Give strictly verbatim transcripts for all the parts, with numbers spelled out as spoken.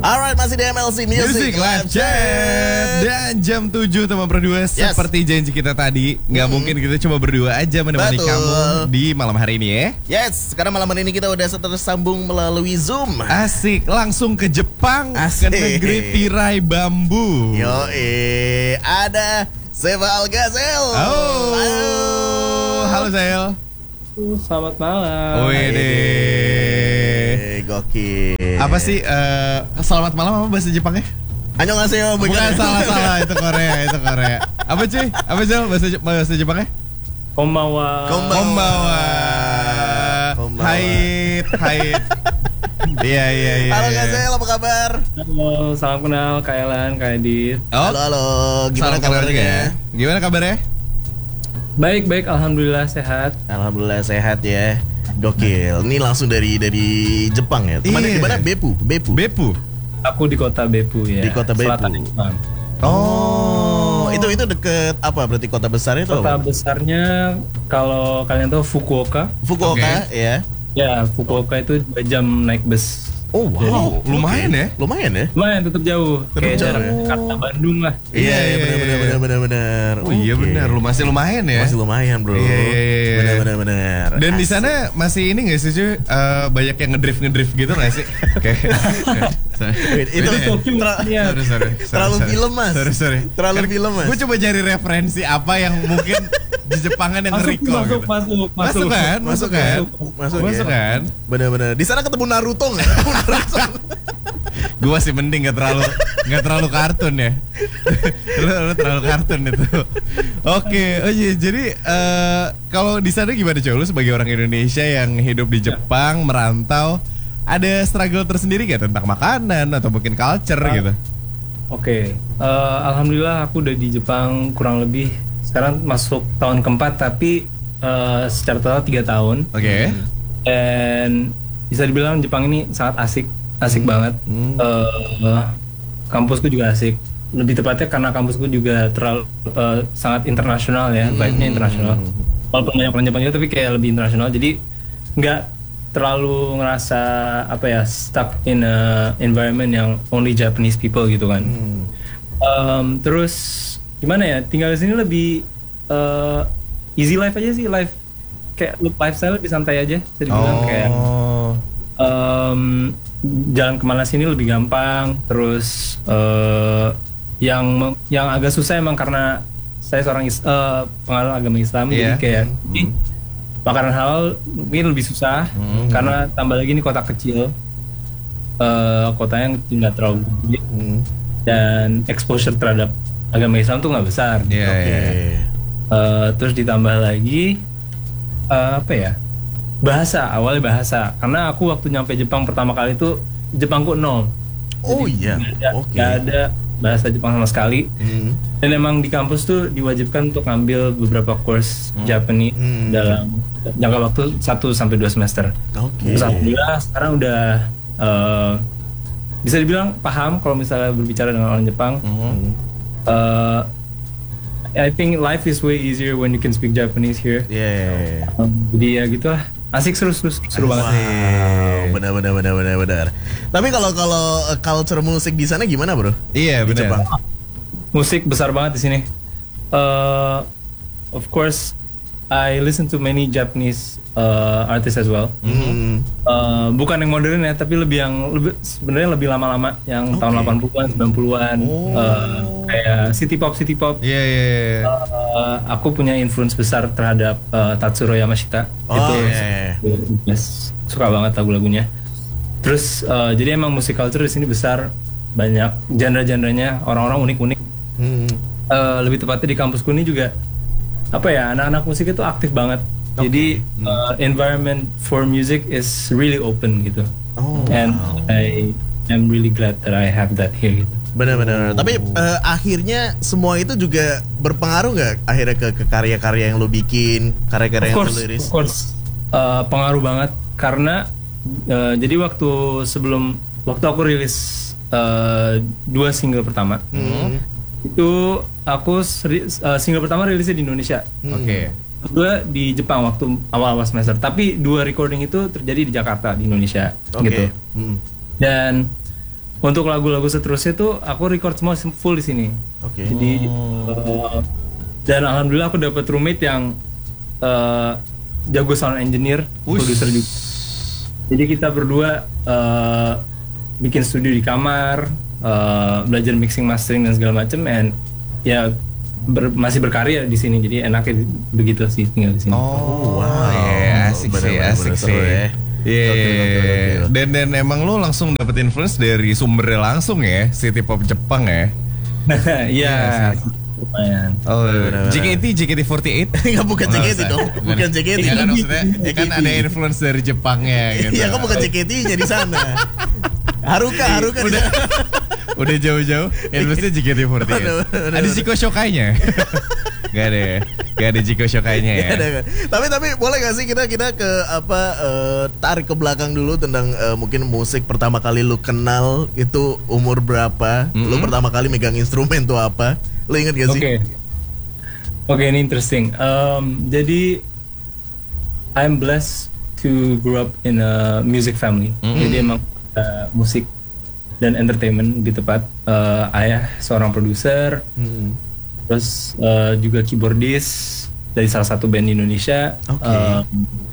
Alright, masih di M L C Music, Music Live Chat. Dan jam tujuh teman berdua, yes. Seperti janji kita tadi, nggak hmm. mungkin kita cuma berdua aja menemani Betul. kamu di malam hari ini ya. Yes, karena malam hari ini kita udah tersambung melalui Zoom. Asik, langsung ke Jepang, Asik. ke negeri tirai bambu. Yo, eh, ada Seva Algazel. Oh, halo, halo Zel. Selamat malam. Wede. Gokil. Apa sih uh, selamat malam apa bahasa Jepangnya? Annyeonghaseyo. Bukan, salah salah itu Korea, itu Korea. Apa cuy? Apa sih bahasa bahasa Jepangnya? Konbanwa. Konbanwa. Hai, hai. Iya iya iya. Halo Kak Zel, apa kabar? Halo, salam kenal Kak Elan, Kak Edit. Oh. Halo halo, gimana salam kabarnya? Gimana kabarnya? Baik baik, alhamdulillah sehat. Alhamdulillah sehat ya. Gokil. Ini langsung dari dari Jepang ya. Teman di mana? Beppu. Beppu. Beppu. Aku di kota Beppu ya. Di kota Beppu. Selatan Jepang. Oh, itu itu deket apa? Berarti kota besarnya itu Kota apa? besarnya kalau kalian tahu Fukuoka. Fukuoka, okay. ya. Ya, Fukuoka itu dua jam naik bus. Oh wow, jadi, lumayan okay. ya, lumayan ya, lumayan tetap jauh, tetep kayak jarak ya? Jakarta Bandung lah. Iya iya benar benar benar benar benar. Oh iya okay. benar, lu masih lumayan ya. Masih lumayan bro. Iya iya iya. Benar benar benar. Dan di sana masih ini nggak sih cuy, uh, banyak yang ngedrift ngedrift gitu nggak sih? Kayak itu terlalu film mas. Sorry sorry. Terlalu film mas. Gue coba cari referensi apa yang mungkin di Jepangan yang recall masuk, gitu. Masuk, masuk, masuk kan, masuk kan, masuk, masuk kan. Benar-benar. Di sana ketemu Naruto nggak? Gue masih mending nggak terlalu nggak terlalu kartun ya. Terlalu terlalu kartun itu. Oke, okay. oh iya jadi uh, kalau di sana gimana coy? Lu sebagai orang Indonesia yang hidup di Jepang merantau, ada struggle tersendiri gak tentang makanan atau mungkin culture uh, gitu? Oke, okay. uh, alhamdulillah aku udah di Jepang kurang lebih sekarang masuk tahun keempat tapi uh, secara total tiga tahun. Oke. Okay. Dan bisa dibilang Jepang ini sangat asik. Asik hmm. banget, hmm. Uh, kampusku juga asik. Lebih tepatnya karena kampusku juga terlalu uh, sangat internasional ya, hmm. vibe-nya internasional. Walaupun banyak orang Jepang juga, tapi kayak lebih internasional. Jadi nggak terlalu ngerasa apa ya stuck in a environment yang only Japanese people gitu kan. Hmm. Um, terus gimana ya? Tinggal di sini lebih uh, easy life aja sih, life kayak lifestyle lebih santai aja. Jadi bilang oh. kayak. Um, jalan kemana sini lebih gampang. Terus uh, yang yang agak susah emang karena saya seorang uh, penganut agama Islam, yeah. jadi kayak mm. makanan halal mungkin lebih susah mm. karena tambah lagi ini kota kecil, uh, kota yang nggak terlalu gede mm. dan exposure terhadap agama Islam tuh nggak besar. Yeah, okay. yeah. Uh, terus ditambah lagi uh, apa ya? Bahasa, awalnya bahasa. Karena aku waktu nyampe Jepang pertama kali itu Jepangku nol. Oh Jadi, iya, gak ada, okay. gak ada bahasa Jepang sama sekali. Mm. Dan emang di kampus tuh diwajibkan untuk ngambil beberapa course mm. Japanese mm. dalam jangka waktu satu sampai dua semester. Okay. Terus alhamdulillah sekarang udah uh, bisa dibilang paham kalau misalnya berbicara dengan orang Jepang. Mm. Uh, I think life is way easier when you can speak Japanese here. Yeah. Um, jadi ya gitulah. Asik seru seru seru wow, banget. Benar benar benar benar benar. Tapi kalau kalau culture musik di sana gimana bro? Iya benar. Musik besar banget di sini. Uh, of course, I listen to many Japanese uh, artists as well. Mm-hmm. Uh, bukan yang modern ya, tapi lebih yang lebih sebenarnya lebih lama-lama, yang okay. tahun delapan puluhan, sembilan puluhan. Oh. Uh, kayak city pop city pop. Iya yeah, iya. Yeah, yeah. uh, aku punya influence besar terhadap uh, Tatsuro Yamashita. Oh, itu yeah. yes, suka banget lagu-lagunya. Terus uh, jadi emang musik culture di sini besar, banyak genre-genrenya, orang-orang unik-unik. Hmm. Uh, lebih tepatnya di kampusku ini juga apa ya, anak-anak musik itu aktif banget. Okay. Jadi uh, environment for music is really open gitu. Oh, and wow. I am really glad that I have that here gitu. Benar-benar. Oh. Tapi uh, akhirnya semua itu juga berpengaruh nggak akhirnya ke, ke karya-karya yang lo bikin, karya-karya yang lo liris? Of course, uh, pengaruh banget karena uh, jadi waktu sebelum waktu aku rilis uh, dua single pertama, hmm. itu aku seri, uh, single pertama rilisnya di Indonesia. Hmm. Oke. Okay. Kedua di Jepang waktu awal-awal semester. Tapi dua recording itu terjadi di Jakarta di Indonesia, okay. gitu. Hmm. Dan untuk lagu-lagu seterusnya tuh aku record semua full di sini. Oke. Jadi uh, dan alhamdulillah aku dapat roommate yang uh, jago sound engineer, produser juga. Jadi kita berdua uh, bikin studio di kamar, uh, belajar mixing, mastering dan segala macam, and ya ber, masih berkarya di sini. Jadi enaknya begitu sih tinggal di sini. Oh, wow, yeah, asik sih, asik sih. Iya, yeah. dan dan emang lo langsung dapet influence dari sumbernya langsung ya, city pop Jepang ya? Iya, lumayan. Oh, J K T, J K T empat delapan? Enggak, bukan J K T dong, bukan J K T. Ya kan maksudnya, ya kan ada influence dari Jepangnya gitu. Iya, kan bukan J K T-nya di sana. Haruka, Haruka udah, udah jauh-jauh, influence-nya J K T empat delapan. Ada Jiko Shokai-nya? Gak ada ya? Gak ada Jiko Shokai-nya ya? Gak ada, gak. Tapi tapi boleh gak sih kita kita ke apa uh, tarik ke belakang dulu tentang uh, mungkin musik pertama kali lu kenal itu umur berapa? Mm-hmm. Lu pertama kali megang instrumen tuh apa? Lu inget gak sih? Oke, okay. Oke okay, ini interesting. Um, jadi I'm blessed to grow up in a music family. Mm-hmm. Jadi emang uh, musik dan entertainment di tepat. Uh, ayah seorang produser. Mm-hmm. Terus uh, juga keyboardist dari salah satu band di Indonesia. Okay. Um,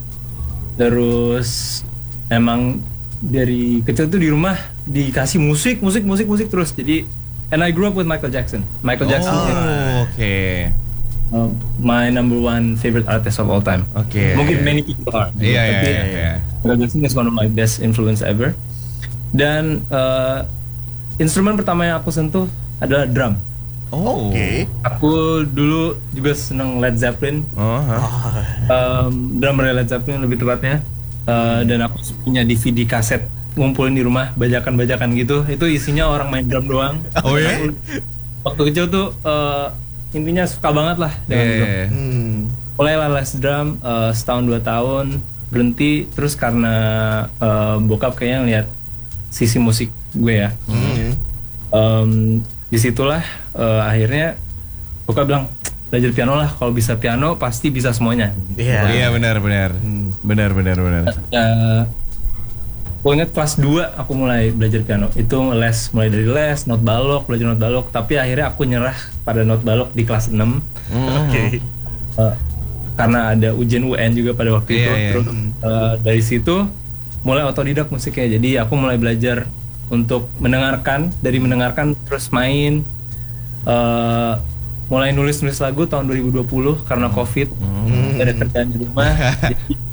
terus emang dari kecil tuh di rumah dikasih musik, musik, musik, musik terus. Jadi, and I grew up with Michael Jackson. Michael oh, Jackson. Oh, oke. Okay. Uh, my number one favorite artist of all time. Oke. Okay. Mungkin many people are. Iya, iya, iya. Michael Jackson is one of my best influence ever. Dan uh, instrumen pertama yang aku sentuh adalah drum. Oh, oke. Okay. Aku dulu juga seneng Led Zeppelin. Oh, huh? um, drummer Led Zeppelin lebih tepatnya. Uh, dan aku punya D V D kaset ngumpulin di rumah, bajakan-bajakan gitu. Itu isinya orang main drum doang. Oh ya? Waktu kecil tuh uh, intinya suka banget lah dengan yeah. drum. Hmm. Mulai les drum uh, setahun dua tahun, berhenti terus karena uh, bokap kayaknya ngeliat sisi musik gue ya. Hmm. Um, disitulah uh, akhirnya bokap bilang belajar piano lah, kalau bisa piano pasti bisa semuanya. Iya, yeah. yeah, benar benar. Hmm. Benar benar benar. Uh, aku ingat kelas dua aku mulai belajar piano. Itu les mulai dari les, not balok, belajar not balok, tapi akhirnya aku nyerah pada not balok di kelas enam. Mm. Oke. Okay. Uh, karena ada ujian U N juga pada waktu yeah, itu. Yeah. Terus uh, dari situ mulai otodidak musiknya. Jadi aku mulai belajar untuk mendengarkan, dari mendengarkan terus main, uh, mulai nulis-nulis lagu tahun dua ribu dua puluh karena COVID, mm. ada kerjaan di rumah. Jadi,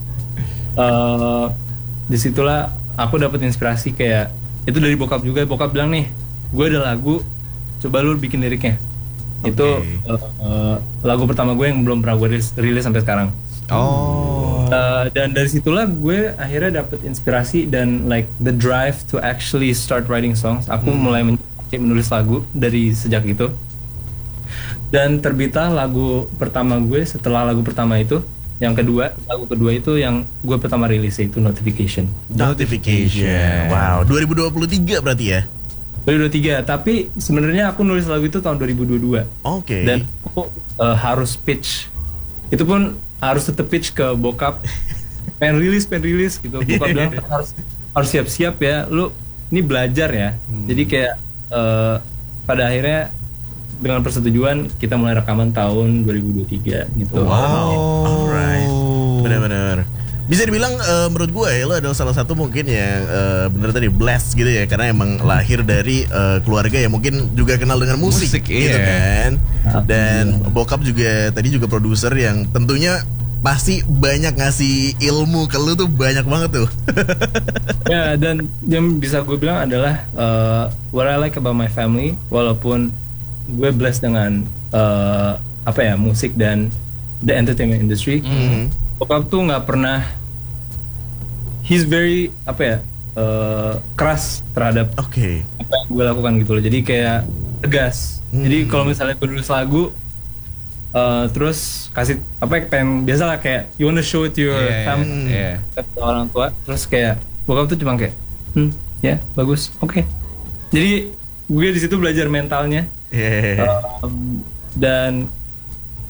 uh, disitulah aku dapat inspirasi kayak itu dari bokap juga. Bokap bilang nih, gue ada lagu, coba lu bikin liriknya. Okay. Itu uh, uh, lagu pertama gue yang belum pernah gue rilis, rilis sampai sekarang. Oh. Uh, dan dari situlah gue akhirnya dapat inspirasi dan like the drive to actually start writing songs. Aku hmm. mulai men- menulis lagu dari sejak itu. Dan terbitlah lagu pertama gue setelah lagu pertama itu. Yang kedua, lagu kedua itu yang gue pertama rilis itu Notification. Notification. Wow, dua ribu dua puluh tiga berarti ya? dua ribu dua puluh tiga, tapi sebenarnya aku nulis lagu itu tahun dua ribu dua puluh dua. Oke. Okay. Dan aku uh, harus pitch. Itu pun harus tetep pitch ke bokap. Pengen rilis, pengen rilis gitu. Bokap bilang harus harus siap-siap ya. Lu ini belajar ya. Hmm. Jadi kayak uh, pada akhirnya dengan persetujuan kita mulai rekaman tahun dua ribu dua puluh tiga gitu. Wow. Alright. Benar-benar. Bisa dibilang uh, menurut gue ya, lo adalah salah satu mungkin yang uh, bener tadi blessed gitu ya, karena emang lahir dari uh, keluarga yang mungkin juga kenal dengan musik, musik gitu iya. kan. Dan bokap juga tadi juga produser yang tentunya pasti banyak ngasih ilmu ke lu tuh, banyak banget tuh. Ya, dan yang bisa gue bilang adalah uh, what I like about my family, walaupun gue blessed dengan uh, apa ya, musik dan the entertainment industry. Mm-hmm. Bokap tuh nggak pernah, he's very apa ya, uh, keras terhadap okay. apa yang gue lakukan gitu loh. Jadi kayak tegas. Mm-hmm. Jadi kalau misalnya gue nulis lagu, uh, terus kasih apa ya, pengen biasa lah kayak you wanna show it to your yeah, family, yeah, yeah. ke orang tua. Terus kayak bokap tuh cuma kayak, hmm, ya yeah, bagus, oke. Okay. Jadi gue di situ belajar mentalnya. Yeah. Um, dan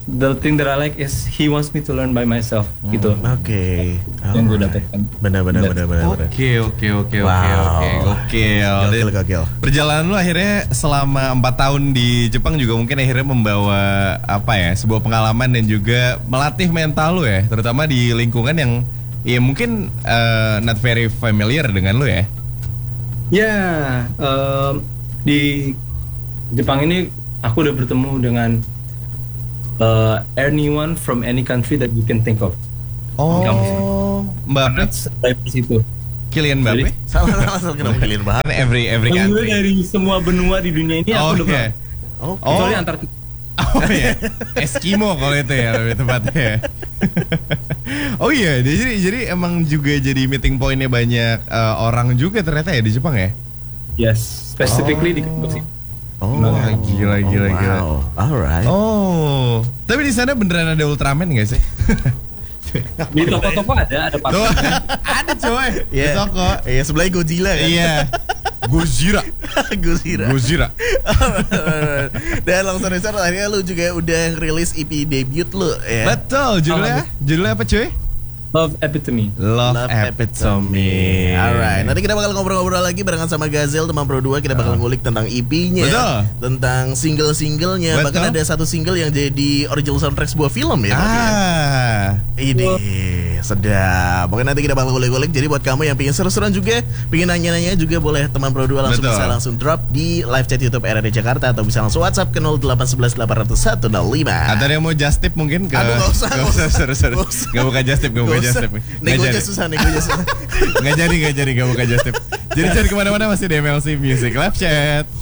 the thing that I like is he wants me to learn by myself gitu. Oke. Yang gue dapatkan. Benar benar benar benar. Oke oke oke oke Wow. oke gokil. Gokil gokil. Perjalanan lu akhirnya selama empat tahun di Jepang juga mungkin akhirnya membawa apa ya, sebuah pengalaman dan juga melatih mental lu ya, terutama di lingkungan yang ya mungkin uh, not very familiar dengan lu ya. Ya, um, di Jepang ini aku udah bertemu dengan uh, anyone from any country that you can think of. Oh, Karena Mbappe, diverse itu. Kylian Mbappe. Salah salah salah kenapa pilih bahas? Every every Yang country. dari semua benua di dunia ini Oh aku udah iya. pernah. Oke. Oh. Kecuali Antartika. Oh iya, Eskimo kalau itu ya lebih tepatnya. Ya. Oh iya, jadi jadi emang juga jadi meeting pointnya banyak uh, orang juga ternyata ya di Jepang ya. Yes, specifically di kampus ini. Oh, Nah, gila, gila, oh, gila. wow. Alright. Oh, tapi di sana beneran ada Ultraman nggak sih? Di toko-toko ada, ada Tuh, pakai. ada coy di Iya. toko. Iya, sebelahnya Godzilla kan. Iya, Gojira, Godzilla. Gojira. Dan langsung besar akhirnya lu juga udah rilis E P debut lu ya. Betul, judulnya, judulnya apa cuy? Love Epitome. Love, Love Epitome. Alright, nanti kita bakal ngobrol-ngobrol lagi barengan sama Gazel teman Pro dua. Kita bakal ngulik tentang E P-nya, Betul. tentang single-singlenya. Betul. Bahkan ada satu single yang jadi original soundtrack sebuah film ya. Pak, ya? Ah, Ini sedap. Pokoknya nanti kita bakal ngulik-ngulik. Jadi buat kamu yang pengen seru-seruan juga, pengen nanya-nanya juga, boleh teman Pro dua langsung Betul. bisa langsung drop di live chat YouTube R R D Jakarta atau bisa langsung WhatsApp ke nol delapan satu satu delapan nol satu nol lima. atau yang mau just tip mungkin ke? Aduh, nggak usah, nggak nggak usah, usah. seru seru. Nggak usah. Nggak buka just tip, nggak buka Nggak just usah. tip. Nggak Negonya jadi. susah, negonya susah. Nggak jadi, nggak jadi, nggak buka just tip. Jadi cari kemana-mana masih di M L C Music Live Chat.